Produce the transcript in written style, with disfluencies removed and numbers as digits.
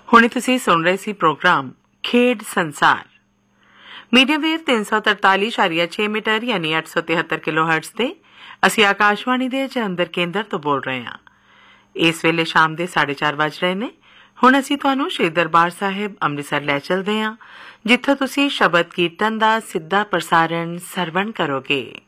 ਹੁਣੇ ਤੁਸੀਂ ਸੁਣ ਰਹੇ ਸੀ ਪ੍ਰੋਗਰਾਮ ਖੇਡ ਸੰਸਾਰ ਮੀਡੀਅਮ ਵੇਵ 343.6 ਮੀਟਰ ਯਾਨੀ 873 ਕਿਲੋਹਰਟਜ਼ ਤੇ ਅਸੀਂ ਆਕਾਸ਼ਵਾਣੀ ਦੇ ਜਲੰਧਰ ਕੇਂਦਰ ਤੋਂ ਬੋਲ ਰਹੇ ਹਾਂ। ਇਸ ਵੇਲੇ ਸ਼ਾਮ ਦੇ 4:30 ਵੱਜ ਰਹੇ ਨੇ। ਹੁਣ ਅਸੀਂ ਤੁਹਾਨੂੰ ਸ਼੍ਰੀ ਦਰਬਾਰ ਸਾਹਿਬ ਅੰਮ੍ਰਿਤਸਰ ਲੈ ਚਲਦੇ ਹਾਂ, ਜਿੱਥੋਂ ਤੁਸੀਂ ਸ਼ਬਦ ਕੀਰਤਨ ਦਾ ਸਿੱਧਾ ਪ੍ਰਸਾਰਣ ਸਰਵਣ ਕਰੋਗੇ।